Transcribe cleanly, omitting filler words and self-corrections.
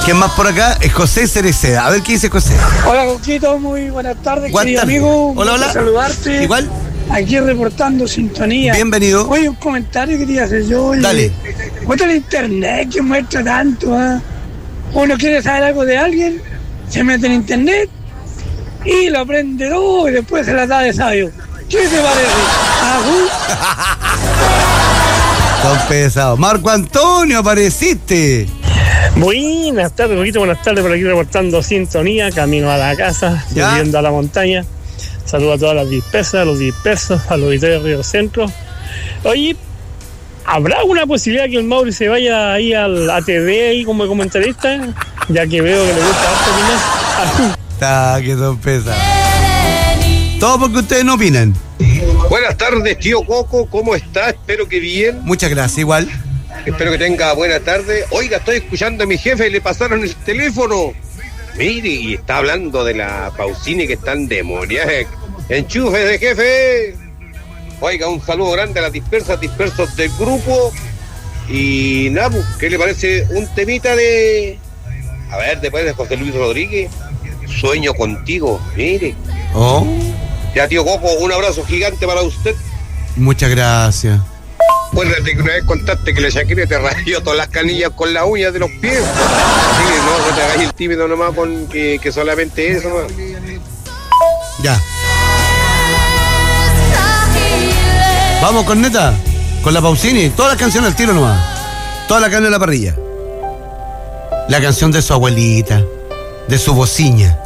¿Quién más por acá? Es José Cereceda. A ver qué dice José. Hola, Coquito, muy buenas tardes, Buenas querido tardes. amigo. Hola, hola. Saludarte. Igual. Aquí reportando sintonía. Bienvenido. Oye, un comentario quería hacer yo. Oye, Dale. ¿cuánto el internet que muestra tanto? Uno quiere saber algo de alguien, se mete en internet y lo aprende todo y después se la da de sabio. ¿Qué te parece? Son pesados. Marco Antonio, apareciste. Buenas tardes, Coquito, buenas tardes, por aquí reportando sintonía, camino a la casa, ¿Ya? subiendo a la montaña. Saludos a todas las dispersas, a los dispersos, a los auditores de Río Centro. Oye, ¿habrá alguna posibilidad que el Mauri se vaya ahí al ATV ahí como comentarista? Ya que veo que le gusta harto opinar. Que son pesados. Todo porque ustedes no opinan. Buenas tardes, tío Coco, ¿cómo está? Espero que bien. Muchas gracias, igual. Espero que tenga buena tarde. Oiga, estoy escuchando a mi jefe, le pasaron el teléfono. Mire, y está hablando de la Pausini que está endemoniada. Enchufe de jefe. Oiga, un saludo grande a las dispersos del grupo. Y nada, pues, ¿qué le parece un temita de... A ver, después de José Luis Rodríguez? Sueño contigo, mire. Oh, Ya, tío Coco, un abrazo gigante para usted. muchas gracias. Acuérdate que una vez contaste que la Shakira te rayó todas las canillas con las uñas de los pies. Así que no te hagas el tímido nomás con que solamente eso. ¿No? Ya. Vamos con neta. Con la Pausini. Todas las canciones al tiro nomás. Toda la carne en la parrilla. La canción de su abuelita. De su bociña.